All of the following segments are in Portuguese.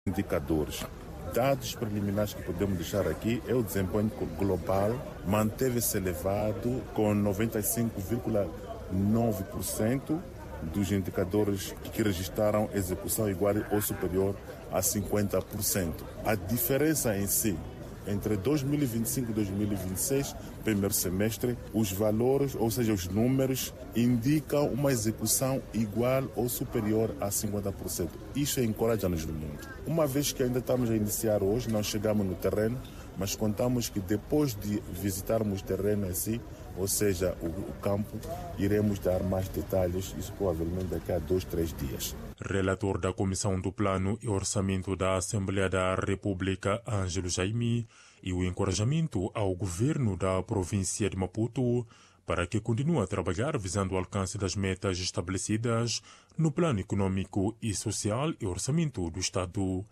Indicadores. Dados preliminares que podemos deixar aqui é o desempenho global, manteve-se elevado com 95,9% dos indicadores que registraram execução igual ou superior a 50%. A diferença em si, entre 2025 e 2026, primeiro semestre, os valores, ou seja, os números, indicam uma execução igual ou superior a 50%. Isso encoraja-nos no mundo. Uma vez que ainda estamos a iniciar hoje, não chegamos no terreno, mas contamos que depois de visitarmos o terreno em si, ou seja, o campo, iremos dar mais detalhes, isso provavelmente daqui a 2-3 dias. Relator da Comissão do Plano e Orçamento da Assembleia da República, Ângelo Jaime, e o encorajamento ao governo da província de Maputo para que continue a trabalhar visando o alcance das metas estabelecidas no Plano Econômico e Social e Orçamento do Estado.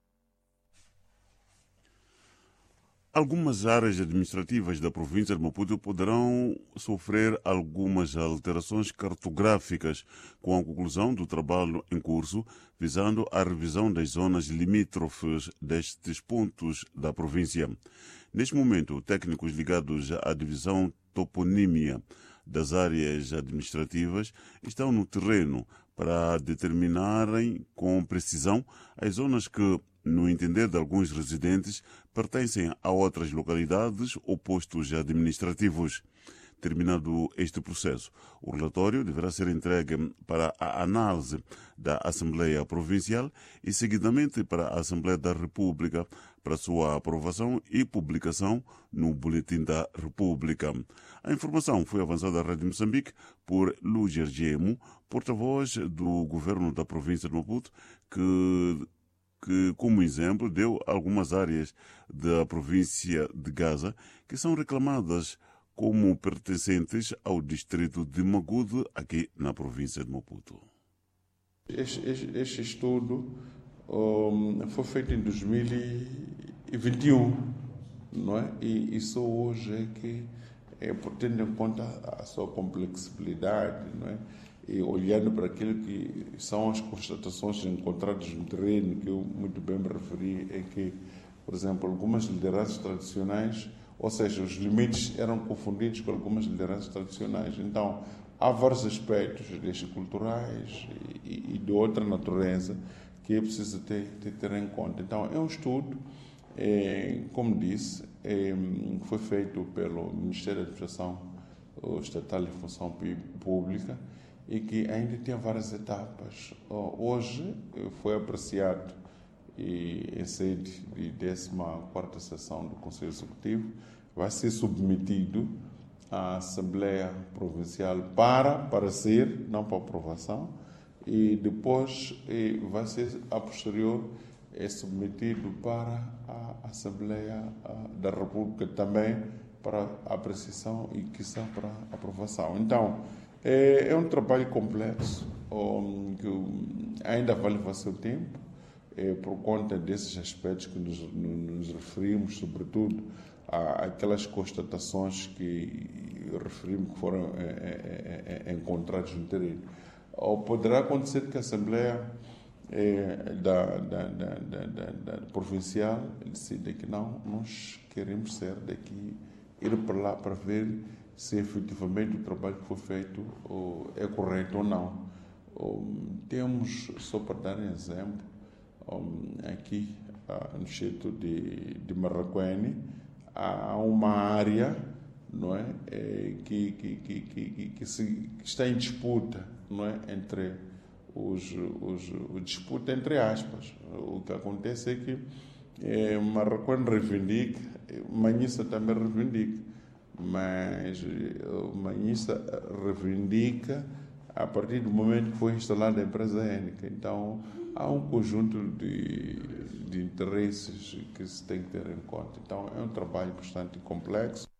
Algumas áreas administrativas da província de Maputo poderão sofrer algumas alterações cartográficas com a conclusão do trabalho em curso, visando a revisão das zonas limítrofes destes pontos da província. Neste momento, técnicos ligados à divisão toponímia das áreas administrativas estão no terreno para determinarem com precisão as zonas que, no entender de alguns residentes, pertencem a outras localidades ou postos administrativos. Terminado este processo, o relatório deverá ser entregue para a análise da Assembleia Provincial e, seguidamente, para a Assembleia da República para sua aprovação e publicação no Boletim da República. A informação foi avançada à Rádio Moçambique por Lúger Gemo, porta-voz do governo da província de Maputo, que, como exemplo, deu algumas áreas da província de Gaza que são reclamadas como pertencentes ao distrito de Magude, aqui na província de Maputo. Este estudo foi feito em 2021, não é? E só hoje é que, tendo em conta a sua complexibilidade, não é? E olhando para aquilo que são as constatações encontradas no terreno, que eu muito bem me referi, é que, por exemplo, algumas lideranças tradicionais, ou seja, os limites eram confundidos com algumas lideranças tradicionais. Então, há vários aspectos, desde culturais e de outra natureza, que é preciso ter em conta. Então, é um estudo, como disse, foi feito pelo Ministério da Administração Estatal e Função Pública, e que ainda tem várias etapas. Hoje foi apreciado em sede de 14ª sessão do Conselho Executivo, vai ser submetido à Assembleia Provincial para parecer, não para aprovação, e depois vai ser, a posterior, submetido para a Assembleia da República também para apreciação e, quiçá, para aprovação. Então, é um trabalho complexo, que ainda vai levar seu tempo, por conta desses aspectos que nos referimos, sobretudo àquelas constatações que referimos que foram encontradas no terreno. Ou poderá acontecer que a Assembleia da Provincial decida que não, nós queremos ser daqui, ir para lá para ver se efetivamente o trabalho que foi feito é correto ou não. Temos, só para dar um exemplo, aqui no distrito de Marraquene, há uma área, não é, que está em disputa, não é, entre disputa entre aspas. O que acontece é que Marraquene reivindica, Manhissa também reivindica, mas Manhissa reivindica a partir do momento que foi instalada a empresa étnica. Então, há um conjunto de interesses que se tem que ter em conta. Então, é um trabalho bastante complexo.